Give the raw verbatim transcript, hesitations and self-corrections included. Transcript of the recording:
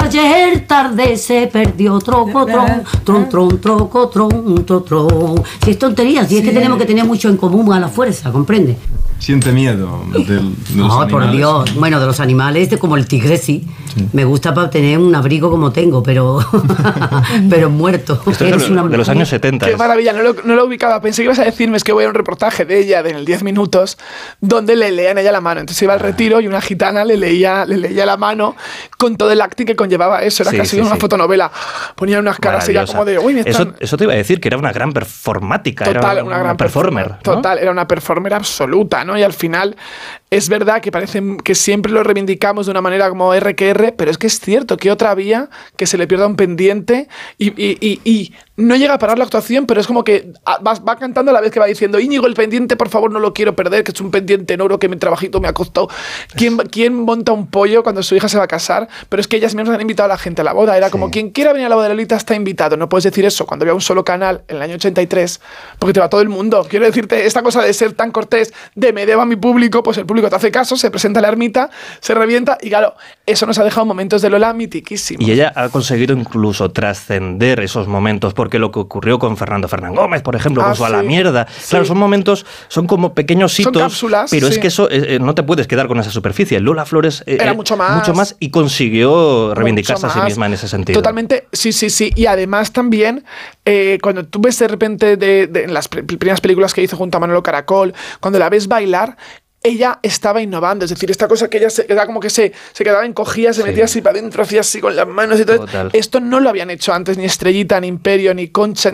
ayer tarde se perdió trocotron, tron, tron, trocotron, tron. Si es tontería, si es que tenemos que tener mucho en común a la fuerza, ¿comprende? Siente miedo de, de los no, animales. Por Dios. Bueno, de los animales, de como el tigre sí. sí. Me gusta para tener un abrigo como tengo, pero pero muerto. Esto es de, una... de los años setenta. Qué es. maravilla, no lo, no lo ubicaba. Pensé que ibas a decirme, es que voy a un reportaje de ella de en el diez minutos donde le leían a ella la mano. Entonces iba al retiro y una gitana le leía, le leía la mano con todo el acting que conllevaba eso. Era sí, casi sí, una sí. fotonovela. Ponían unas caras y ya como de... Uy, me están... eso, eso te iba a decir, que era una gran performática. Total, era una, una gran una performer. performer. ¿No? Total, era una performer absoluta, ¿no? Y al final... Es verdad que parece que siempre lo reivindicamos de una manera como R que R, pero es que es cierto que otra vía que se le pierda un pendiente y, y, y, y no llega a parar la actuación, pero es como que va, va cantando a la vez que va diciendo Íñigo, el pendiente, por favor, no lo quiero perder, que es un pendiente en oro que mi trabajito me ha costado. ¿Quién, ¿Quién monta un pollo cuando su hija se va a casar? Pero es que ellas mismas han invitado a la gente a la boda. Era sí. como, quien quiera venir a la boda de Lolita está invitado. No puedes decir eso cuando había un solo canal en el año ochenta y tres, porque te va todo el mundo. Quiero decirte, esta cosa de ser tan cortés, de me debo a mi público, pues el público te hace caso, se presenta a la ermita, se revienta y claro, eso nos ha dejado momentos de Lola mitiquísimos. Y ella ha conseguido incluso trascender esos momentos, porque lo que ocurrió con Fernando Fernán Gómez, por ejemplo, ah, con su sí, A la mierda, sí. claro, son momentos, son como pequeños hitos, son cápsulas, pero sí. es que eso eh, no te puedes quedar con esa superficie. Lola Flores eh, era mucho más, mucho más y consiguió reivindicarse a sí misma en ese sentido. Totalmente, sí, sí, sí. Y además también, eh, cuando tú ves de repente de, de, en las primeras películas que hizo junto a Manolo Caracol, cuando la ves bailar, ella estaba innovando, es decir, esta cosa que ella se quedaba como que se, se quedaba encogida, se sí. metía así para adentro, hacía así con las manos y todo. Total. Esto no lo habían hecho antes ni Estrellita, ni Imperio, ni Concha,